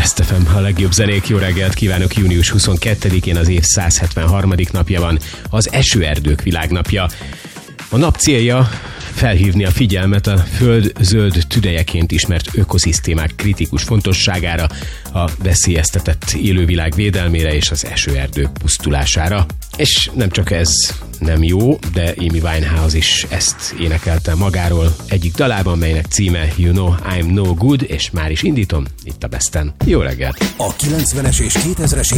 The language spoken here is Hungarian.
Best FM, a legjobb zenék. Jó reggelt kívánok, június 22-én az év 173. napja van, az Esőerdők világnapja. A nap célja felhívni a figyelmet a Föld zöld tüdejeként ismert ökoszisztémák kritikus fontosságára, a veszélyeztetett élővilág védelmére és az esőerdők pusztulására. És nem csak ez nem jó, de Amy Winehouse is ezt énekelte magáról egyik dalában, melynek címe You Know I'm No Good, és már is indítom itt a Besten. Jó reggelt! A 90-es és 2000-es